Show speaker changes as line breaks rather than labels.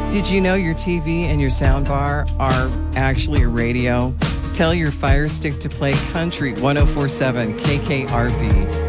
Did you know your TV and your soundbar are actually a radio? Tell your Fire Stick to play Country 1047 KKRV.